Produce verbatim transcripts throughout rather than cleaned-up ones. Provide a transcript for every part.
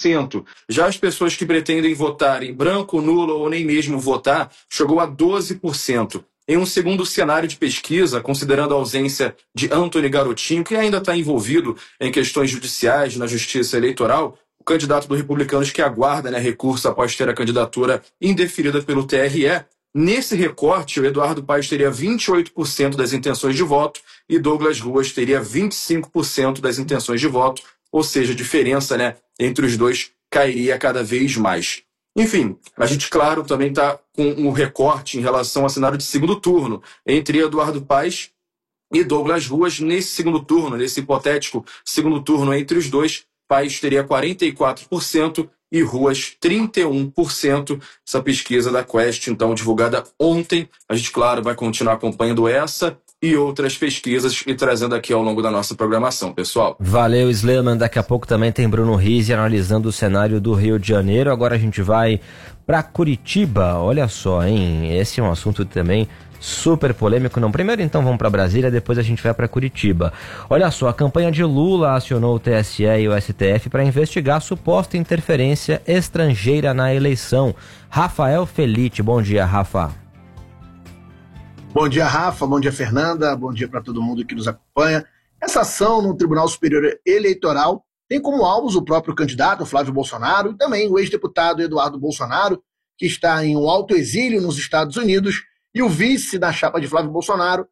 cento. Já as pessoas que pretendem votar em branco, nulo ou nem mesmo votar, chegou a doze por cento. Em um segundo cenário de pesquisa, considerando a ausência de Antony Garotinho, que ainda está envolvido em questões judiciais na justiça eleitoral, o candidato do Republicanos que aguarda, né, recurso após ter a candidatura indeferida pelo T R E, nesse recorte, o Eduardo Paes teria vinte e oito por cento das intenções de voto e Douglas Ruas teria vinte e cinco por cento das intenções de voto, ou seja, a diferença, né, entre os dois cairia cada vez mais. Enfim, a gente, claro, também está com um recorte em relação ao cenário de segundo turno entre Eduardo Paes e Douglas Ruas. Nesse segundo turno, nesse hipotético segundo turno entre os dois, Paes teria quarenta e quatro por cento e Ruas trinta e um por cento. Essa pesquisa da Quest, então, divulgada ontem. A gente, claro, vai continuar acompanhando essa e outras pesquisas e trazendo aqui ao longo da nossa programação, pessoal. Valeu, Sleman. Daqui a pouco também tem Bruno Rizzi analisando o cenário do Rio de Janeiro. Agora a gente vai para Curitiba. Olha só, hein? Esse é um assunto também super polêmico. Não, primeiro então vamos para Brasília, depois a gente vai para Curitiba. Olha só, a campanha de Lula acionou o T S E e o S T F para investigar suposta interferência estrangeira na eleição. Rafael Felite, bom dia, Rafa. Bom dia, Rafa, bom dia, Fernanda, bom dia para todo mundo que nos acompanha. Essa ação no Tribunal Superior Eleitoral tem como alvos o próprio candidato Flávio Bolsonaro e também o ex-deputado Eduardo Bolsonaro, que está em um alto exílio nos Estados Unidos, e o vice da chapa de Flávio Bolsonaro,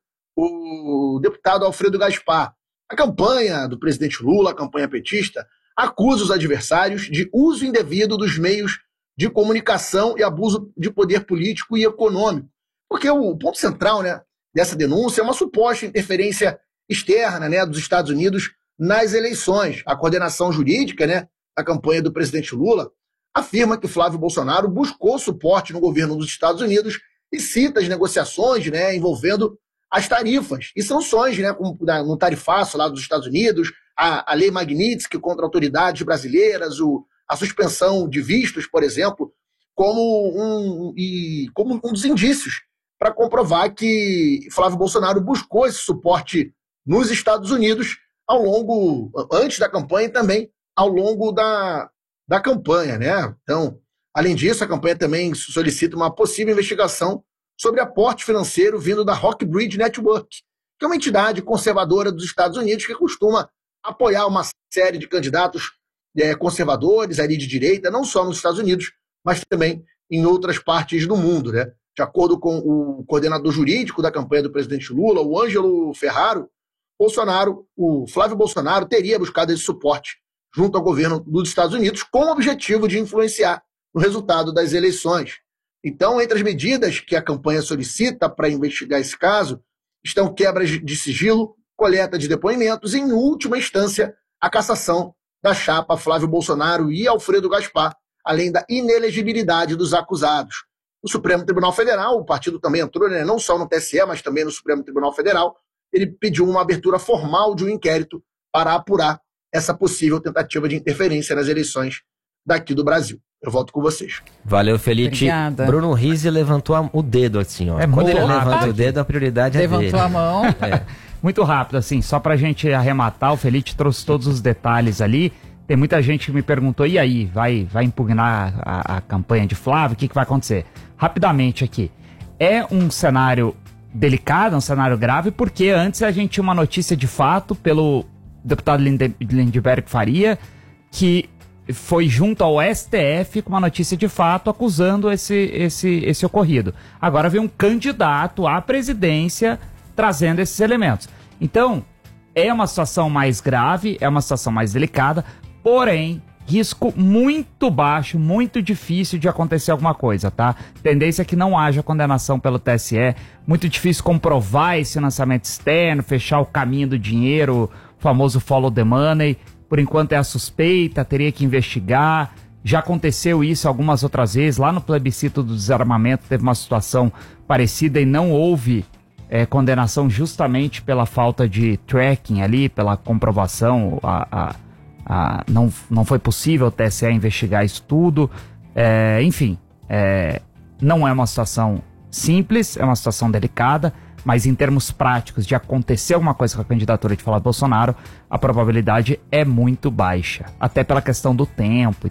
o deputado Alfredo Gaspar. A campanha do presidente Lula, a campanha petista, acusa os adversários de uso indevido dos meios de comunicação e abuso de poder político e econômico. Porque o ponto central, né, dessa denúncia é uma suposta interferência externa, né, dos Estados Unidos nas eleições. A coordenação jurídica, né, da campanha do presidente Lula afirma que Flávio Bolsonaro buscou suporte no governo dos Estados Unidos e cita as negociações, né, envolvendo as tarifas e sanções, né, como no tarifaço lá dos Estados Unidos, a, a lei Magnitsky contra autoridades brasileiras, o, a suspensão de vistos, por exemplo, como um, e, como um dos indícios para comprovar que Flávio Bolsonaro buscou esse suporte nos Estados Unidos ao longo, antes da campanha e também ao longo da, da campanha, né? Então, além disso, a campanha também solicita uma possível investigação sobre aporte financeiro vindo da Rockbridge Network, que é uma entidade conservadora dos Estados Unidos que costuma apoiar uma série de candidatos é, conservadores ali de direita, não só nos Estados Unidos, mas também em outras partes do mundo, né? De acordo com o coordenador jurídico da campanha do presidente Lula, o Ângelo Ferraro, Bolsonaro, o Flávio Bolsonaro teria buscado esse suporte junto ao governo dos Estados Unidos com o objetivo de influenciar no resultado das eleições. Então, entre as medidas que a campanha solicita para investigar esse caso, estão quebras de sigilo, coleta de depoimentos e, em última instância, a cassação da chapa Flávio Bolsonaro e Alfredo Gaspar, além da inelegibilidade dos acusados. O Supremo Tribunal Federal, o partido também entrou, né, não só no T S E, mas também no Supremo Tribunal Federal, ele pediu uma abertura formal de um inquérito para apurar essa possível tentativa de interferência nas eleições daqui do Brasil. Eu volto com vocês. Valeu, Felite. Obrigada. Bruno Rizzi levantou a, o dedo assim, ó. É Quando ele rápido. levanta o dedo, a prioridade é dele. Levantou a mão. É. Muito rápido, assim, só pra gente arrematar, o Felite trouxe todos os detalhes ali. Tem muita gente que me perguntou, e aí, vai, vai impugnar a, a campanha de Flávio? O que, que vai acontecer? Rapidamente aqui. É um cenário delicado, um cenário grave, porque antes a gente tinha uma notícia de fato pelo deputado Linde, Lindbergh Faria, que foi junto ao S T F com uma notícia de fato acusando esse, esse, esse ocorrido. Agora vem um candidato à presidência trazendo esses elementos. Então, é uma situação mais grave, é uma situação mais delicada, porém, risco muito baixo, muito difícil de acontecer alguma coisa, tá? Tendência é que não haja condenação pelo T S E, muito difícil comprovar esse financiamento externo, fechar o caminho do dinheiro, o famoso follow the money. Por enquanto é a suspeita, teria que investigar. Já aconteceu isso algumas outras vezes, lá no plebiscito do desarmamento teve uma situação parecida e não houve é, condenação justamente pela falta de tracking ali, pela comprovação, a... a Ah, não, não foi possível o T S E investigar isso tudo. É, enfim, é, não é uma situação simples, é uma situação delicada, mas em termos práticos de acontecer alguma coisa com a candidatura de Flávio Bolsonaro, a probabilidade é muito baixa, até pela questão do tempo.